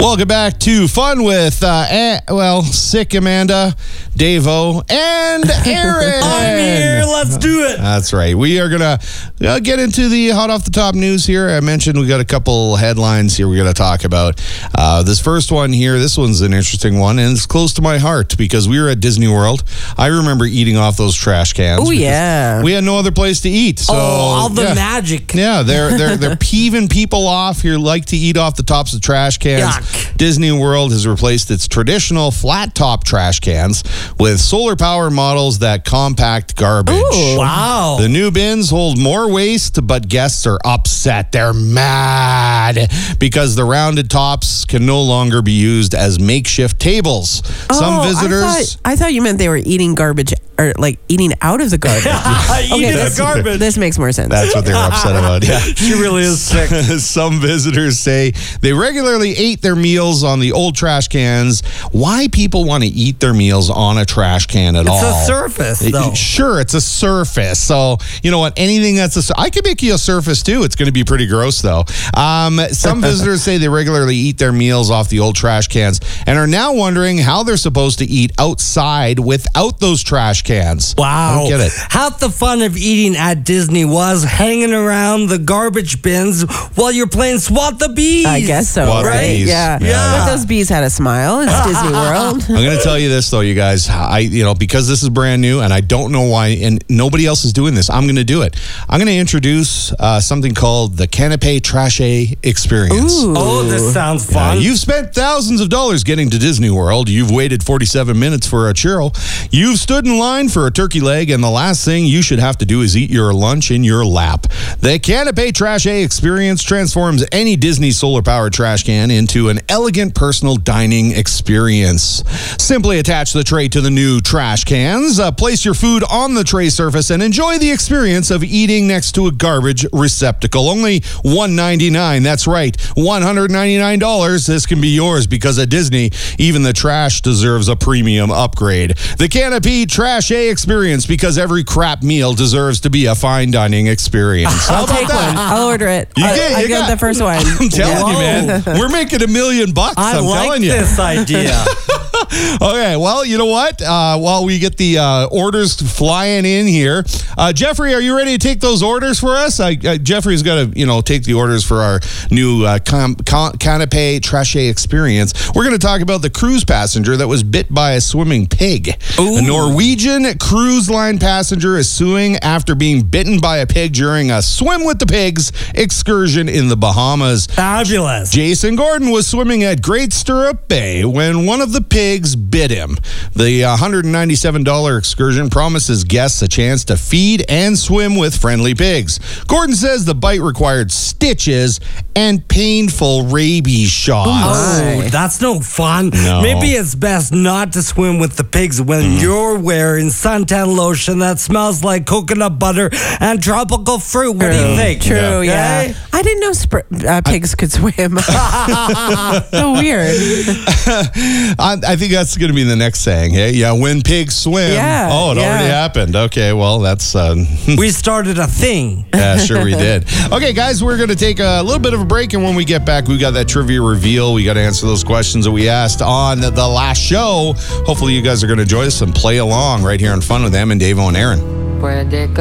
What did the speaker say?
Welcome back to Fun with, Sick Amanda, Dave-O, and Aaron. I'm here. Let's do it. That's right. We are going to get into the hot off the top news here. I mentioned we got a couple headlines here we're going to talk about. This first one here, this one's an interesting one, and it's close to my heart because we were at Disney World. I remember eating off those trash cans. Oh, yeah. We had no other place to eat. So, all the magic. Yeah, they're peeving people off who like to eat off the tops of trash cans. Yuck. Disney World has replaced its traditional flat top trash cans with solar power models that compact garbage. Ooh. Wow. The new bins hold more waste, but guests are upset. They're mad because the rounded tops can no longer be used as makeshift tables. Some visitors... I thought you meant they were eating garbage, or like eating out of the garbage. Eating the garbage. This makes more sense. That's what they were upset about. Yeah. She really is sick. Some visitors say they regularly ate their meals on the old trash cans. Why people want to eat their meals on a trash can at all? It's a surface, though. Sure, it's a surface. So, you know what? Anything that's I could make you a surface, too. It's going to be pretty gross, though. Some visitors say they regularly eat their meals off the old trash cans and are now wondering how they're supposed to eat outside without those trash cans. Wow. I don't get it. Half the fun of eating at Disney was hanging around the garbage bins while you're playing Swat the Bees. I guess so, Swat the right? bees. Yeah. Yeah. But those bees had a smile. It's Disney World. I'm going to tell you this, though, you guys. Because this is brand new and I don't know why, and nobody else is doing this, I'm going to do it. I'm going to introduce something called the Canapé Trashe Experience. Ooh. Oh, this sounds fun. You've spent thousands of dollars getting to Disney World. You've waited 47 minutes for a churro. You've stood in line for a turkey leg, and the last thing you should have to do is eat your lunch in your lap. The Canapé Trashe Experience transforms any Disney solar-powered trash can into an elegant personal dining experience. Simply attach the tray to the new trash cans, place your food on the tray surface, and enjoy the experience of eating next to a garbage receptacle. Only $199. That's right, $199. This can be yours because at Disney, even the trash deserves a premium upgrade. The Canapé Trashe Experience, because every crap meal deserves to be a fine dining experience. I'll take one. I'll order it. I'll get the first one. I'm telling you, man. We're making $1 million. I I'm like telling you. this idea. Okay, well, you know what? While we get the orders flying in here, Jeffrey, are you ready to take those orders for us? Jeffrey's got to, take the orders for our new Canapé Trashe Experience. We're going to talk about the cruise passenger that was bit by a swimming pig. Ooh. A Norwegian cruise line passenger is suing after being bitten by a pig during a swim with the pigs excursion in the Bahamas. Fabulous. Jason Gordon was swimming at Great Stirrup Bay when one of the pigs bit him. The $197 excursion promises guests a chance to feed and swim with friendly pigs. Gordon says the bite required stitches and painful rabies shots. Oh, that's no fun. No. Maybe it's best not to swim with the pigs when you're wearing suntan lotion that smells like coconut butter and tropical fruit. What do you think? True, yeah. Okay? I didn't know pigs could swim. So weird. I think that's going to be the next saying. Hey, yeah, when pigs swim. Yeah, Oh, it yeah. already happened. Okay, well, that's... We started a thing. Yeah, sure we did. Okay, guys, we're going to take a little bit of a break, and when we get back, we got that trivia reveal. We got to answer those questions that we asked on the last show. Hopefully, you guys are going to join us and play along right here on Fun with Em and Dave-O and Aaron.